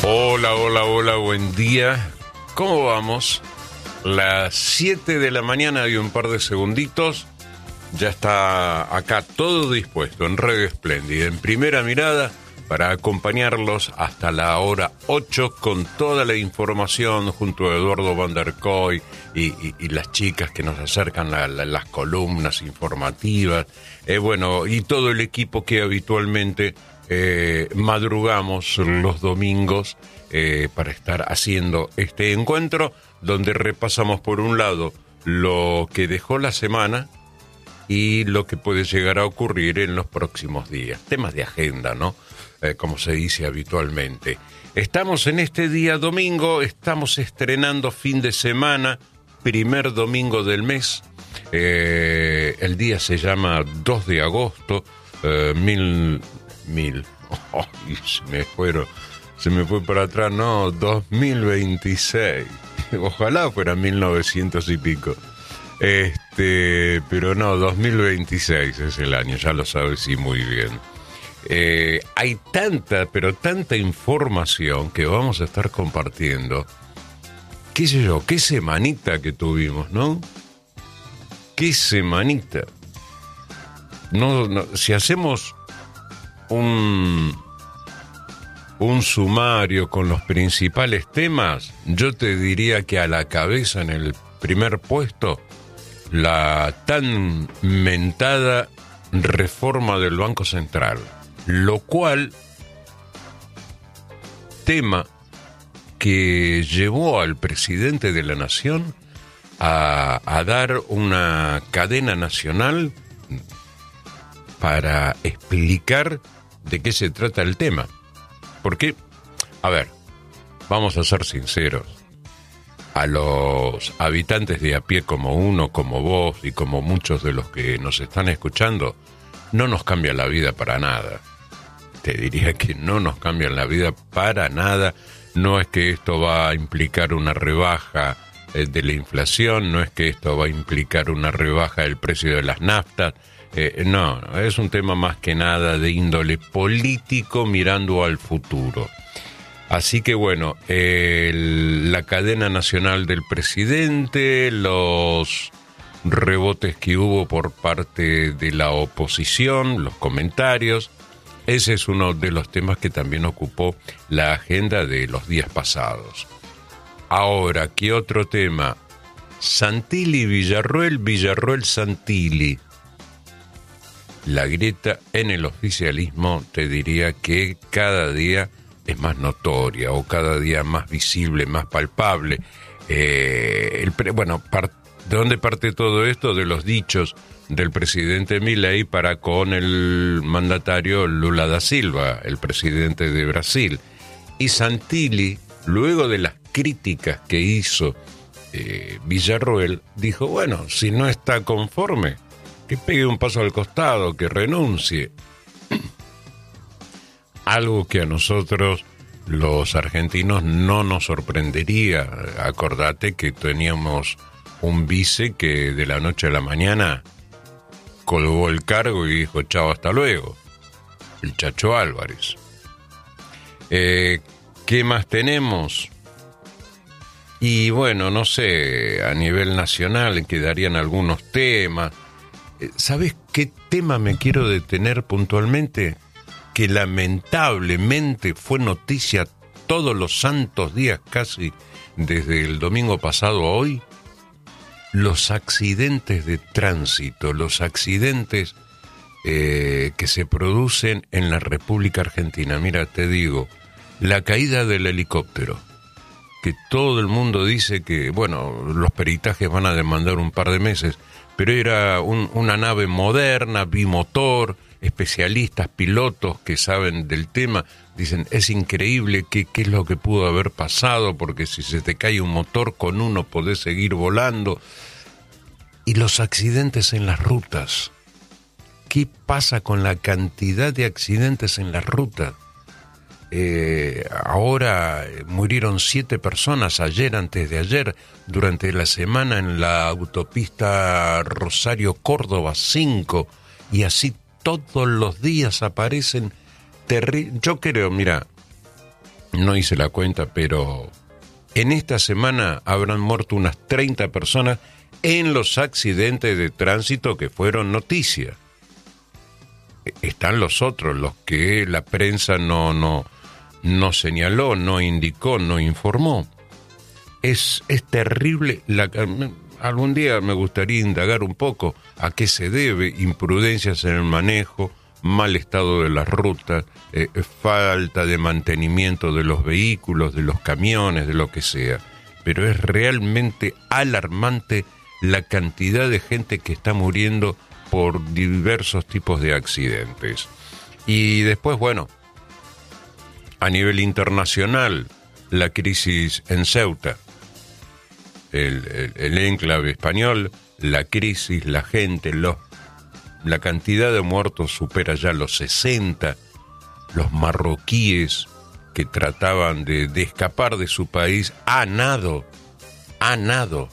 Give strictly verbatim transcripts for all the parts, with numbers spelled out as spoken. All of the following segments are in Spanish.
Hola, hola, hola, buen día. ¿Cómo vamos? Las siete de la mañana y un par de segunditos. Ya está acá todo dispuesto en Radio Espléndida, en Primera Mirada, para acompañarlos hasta la hora ocho con toda la información junto a Eduardo Van der Kooi y, y, y las chicas que nos acercan la, la, las columnas informativas. Eh, bueno, y todo el equipo que habitualmente eh, madrugamos los domingos eh, para estar haciendo este encuentro, donde repasamos por un lado lo que dejó la semana y lo que puede llegar a ocurrir en los próximos días. Temas de agenda, ¿no? Eh, como se dice habitualmente. Estamos en este día domingo, estamos estrenando fin de semana, primer domingo del mes. Eh, el día se llama dos de agosto, eh, mil, mil, oh, se me fueron, se me fue para atrás, no, dos mil veintiséis. Ojalá fuera mil novecientos y pico. Este, pero no, dos mil veintiséis es el año, ya lo sabes, sí, muy bien. Eh, hay tanta, pero tanta información que vamos a estar compartiendo. Qué sé yo, qué semanita que tuvimos, ¿no? Qué semanita. No, no, si hacemos un, un sumario con los principales temas, yo te diría que a la cabeza, en el primer puesto, la tan mentada reforma del Banco Central, lo cual, tema que llevó al presidente de la Nación a, a dar una cadena nacional para explicar de qué se trata el tema. Porque, a ver, vamos a ser sinceros, a los habitantes de a pie como uno, como vos y como muchos de los que nos están escuchando, no nos cambia la vida para nada. Te diría que no nos cambia la vida para nada. No es que esto va a implicar una rebaja eh, de la inflación, no es que esto va a implicar una rebaja del precio de las naftas. Eh, no, es un tema más que nada de índole político mirando al futuro. Así que bueno, eh, la cadena nacional del presidente, los rebotes que hubo por parte de la oposición, los comentarios, ese es uno de los temas que también ocupó la agenda de los días pasados. Ahora, ¿qué otro tema? Santilli, Villarroel, Villarroel, Santilli. La grieta en el oficialismo, te diría que cada día es más notoria o cada día más visible, más palpable. Eh, el pre, bueno, par, ¿de dónde parte todo esto? De los dichos del presidente Milei para con el mandatario Lula da Silva, el presidente de Brasil. Y Santilli, luego de las críticas que hizo eh, Villarroel, dijo, bueno, si no está conforme, que pegue un paso al costado, que renuncie. Algo que a nosotros, los argentinos, no nos sorprendería. Acordate que teníamos un vice que de la noche a la mañana colgó el cargo y dijo chao, hasta luego. El Chacho Álvarez. Eh, ¿Qué más tenemos? Y bueno, no sé, a nivel nacional quedarían algunos temas. ¿Sabes qué tema me quiero detener puntualmente? Que lamentablemente fue noticia todos los santos días, casi desde el domingo pasado a hoy, los accidentes de tránsito, los accidentes eh, que se producen en la República Argentina. Mira, te digo, la caída del helicóptero, que todo el mundo dice que, bueno, los peritajes van a demandar un par de meses, pero era un, una nave moderna, bimotor, especialistas, pilotos que saben del tema, dicen, es increíble qué, qué es lo que pudo haber pasado, porque si se te cae un motor, con uno podés seguir volando. Y los accidentes en las rutas. ¿Qué pasa con la cantidad de accidentes en las rutas? Eh, ahora murieron siete personas ayer, antes de ayer, durante la semana en la autopista Rosario-Córdoba cinco, y así todos los días aparecen terri- yo creo, mira, no hice la cuenta, pero en esta semana habrán muerto unas treinta personas en los accidentes de tránsito que fueron noticia. Están los otros, los que la prensa no, no, no señaló, no indicó, no informó. Es, es terrible. La, algún día me gustaría indagar un poco a qué se debe: imprudencias en el manejo, mal estado de las rutas, eh, falta de mantenimiento de los vehículos, de los camiones, de lo que sea. Pero es realmente alarmante la cantidad de gente que está muriendo por diversos tipos de accidentes. Y después, bueno, a nivel internacional, la crisis en Ceuta, el, el, el enclave español, la crisis, la gente, los, la cantidad de muertos supera ya los sesenta, los marroquíes que trataban de, de escapar de su país a nado, a nado,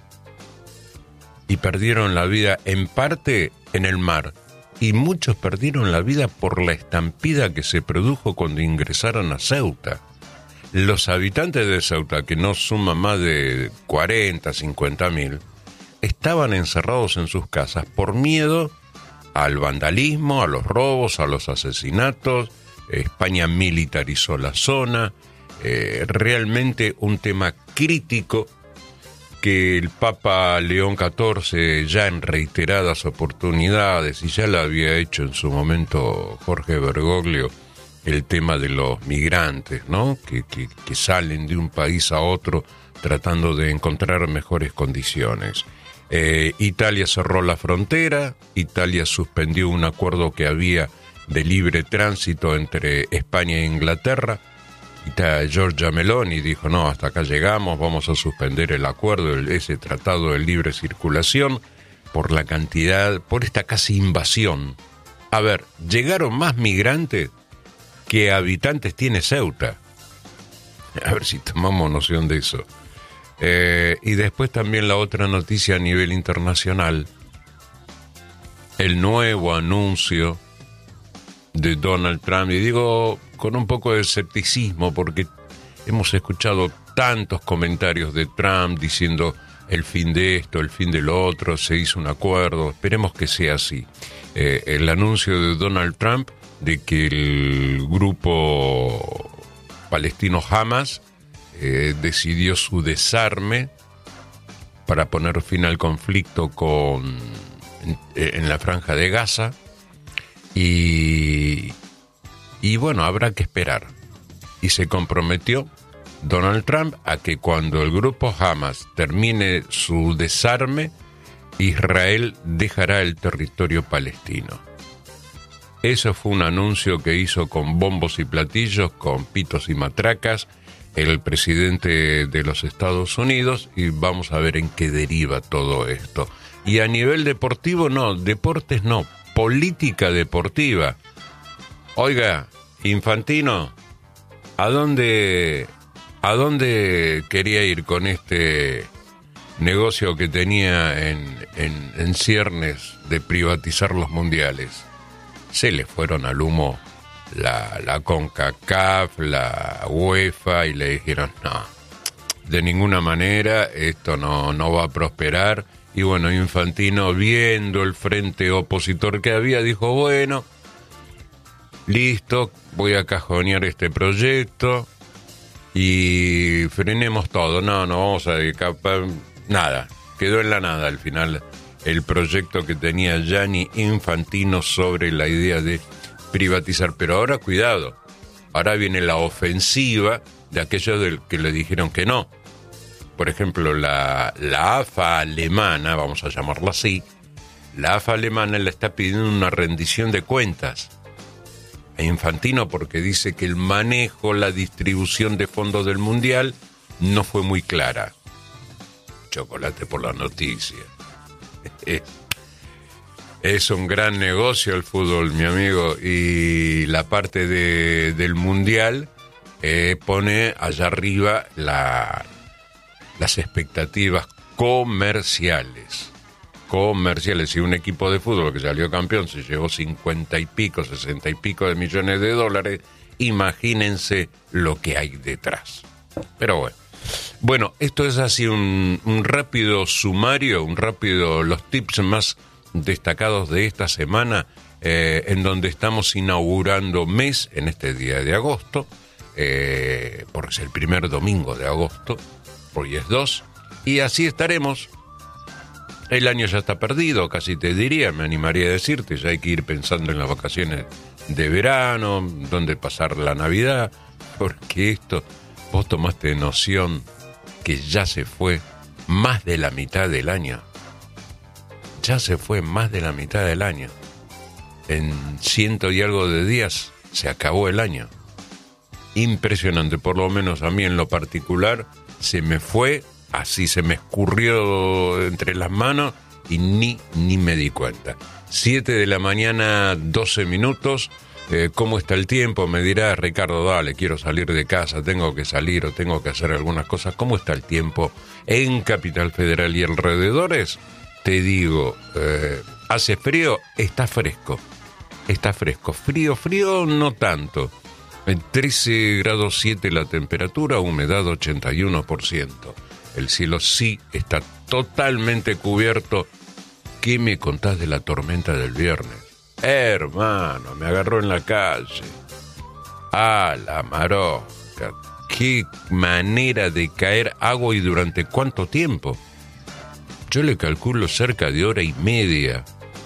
y perdieron la vida en parte en el mar, y muchos perdieron la vida por la estampida que se produjo cuando ingresaron a Ceuta. Los habitantes de Ceuta, que no suman más de cuarenta, cincuenta mil, estaban encerrados en sus casas por miedo al vandalismo, a los robos, a los asesinatos. España militarizó la zona, eh, realmente un tema crítico que el Papa León catorce, ya en reiteradas oportunidades, y ya lo había hecho en su momento Jorge Bergoglio, el tema de los migrantes, ¿no? Que, que, que salen de un país a otro tratando de encontrar mejores condiciones. Eh, Italia cerró la frontera, Italia suspendió un acuerdo que había de libre tránsito entre España e Inglaterra. Y Giorgia Meloni dijo: no, hasta acá llegamos, vamos a suspender el acuerdo, el, ese tratado de libre circulación, por la cantidad, por esta casi invasión. A ver, llegaron más migrantes que habitantes tiene Ceuta. A ver si tomamos noción de eso. Eh, y después también la otra noticia a nivel internacional, el nuevo anuncio de Donald Trump, y digo con un poco de escepticismo porque hemos escuchado tantos comentarios de Trump diciendo el fin de esto, el fin de lo otro, se hizo un acuerdo, esperemos que sea así. Eh, el anuncio de Donald Trump de que el grupo palestino Hamas eh, decidió su desarme para poner fin al conflicto con, en, en la franja de Gaza. Y, y bueno, habrá que esperar. Y se comprometió Donald Trump a que cuando el grupo Hamas termine su desarme, Israel dejará el territorio palestino. Eso fue un anuncio que hizo con bombos y platillos, con pitos y matracas, el presidente de los Estados Unidos, y vamos a ver en qué deriva todo esto. Y a nivel deportivo, no, deportes no, política deportiva. Oiga, Infantino, ¿a dónde, a dónde quería ir con este negocio que tenía en, en, en ciernes de privatizar los mundiales? Se le fueron al humo la, la CONCACAF, la UEFA, y le dijeron, no, de ninguna manera, esto no, no va a prosperar. Y bueno, Infantino, viendo el frente opositor que había, dijo, bueno, listo, voy a cajonear este proyecto y frenemos todo. No, no vamos a dedicar, nada, quedó en la nada al final el proyecto que tenía Gianni Infantino sobre la idea de privatizar. Pero ahora cuidado, ahora viene la ofensiva de aquellos del que le dijeron que no. Por ejemplo, la, la AFA alemana, vamos a llamarla así, la AFA alemana le está pidiendo una rendición de cuentas a Infantino porque dice que el manejo, la distribución de fondos del Mundial no fue muy clara. Chocolate por la noticia. Es, es un gran negocio el fútbol, mi amigo, y la parte de, del Mundial eh, pone allá arriba la... las expectativas comerciales, comerciales. Y un equipo de fútbol que salió campeón se llevó cincuenta y pico, sesenta y pico de millones de dólares, imagínense lo que hay detrás. Pero bueno. Bueno, esto es así un, un rápido sumario, un rápido, los tips más destacados de esta semana, eh, en donde estamos inaugurando mes en este día de agosto, eh, porque es el primer domingo de agosto, hoy es dos, y así estaremos. El año ya está perdido, casi te diría, me animaría a decirte, ya hay que ir pensando en las vacaciones de verano, dónde pasar la Navidad, porque esto, vos tomaste noción que ya se fue más de la mitad del año. Ya se fue más de la mitad del año. En ciento y algo de días se acabó el año. Impresionante, por lo menos a mí en lo particular, se me fue, así se me escurrió entre las manos y ni, ni me di cuenta. siete de la mañana, doce minutos. Eh, ¿Cómo está el tiempo? Me dirá Ricardo, dale, quiero salir de casa, tengo que salir o tengo que hacer algunas cosas. ¿Cómo está el tiempo en Capital Federal y alrededores? Te digo, eh, hace frío, está fresco, está fresco. Frío, frío, no tanto. En trece grados siete la temperatura, humedad ochenta y uno por ciento. El cielo sí está totalmente cubierto. ¿Qué me contás de la tormenta del viernes? Hermano, me agarró en la calle. ¡Ah, la maroca! ¡Qué manera de caer agua y durante cuánto tiempo! Yo le calculo cerca de hora y media.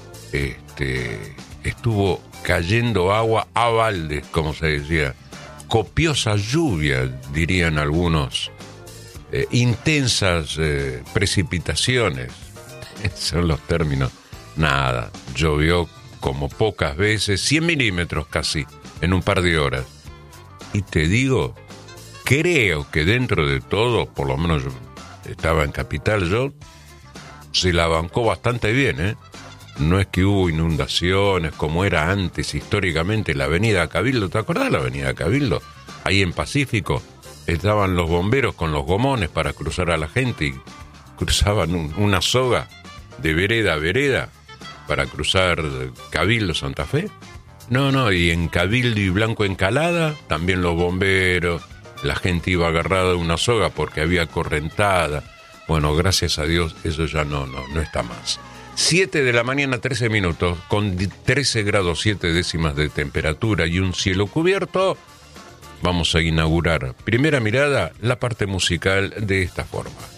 Este, estuvo cayendo agua a baldes, como se decía. Copiosa lluvia, dirían algunos. Eh, intensas eh, precipitaciones. Son los términos. Nada, llovió como pocas veces, cien milímetros casi, en un par de horas. Y te digo, creo que dentro de todo, por lo menos yo estaba en Capital, yo, se la bancó bastante bien, ¿eh? No es que hubo inundaciones como era antes históricamente, la avenida Cabildo, ¿te acordás de la avenida Cabildo? Ahí en Pacífico, estaban los bomberos con los gomones para cruzar a la gente y cruzaban un, una soga de vereda a vereda para cruzar Cabildo Santa Fe. No, no, y en Cabildo y Blanco Encalada, también los bomberos, la gente iba agarrada de una soga porque había correntada. Bueno, gracias a Dios, eso ya no, no, no está más. siete de la mañana, trece minutos, con trece grados siete décimas de temperatura y un cielo cubierto, vamos a inaugurar, primera mirada, la parte musical de esta forma.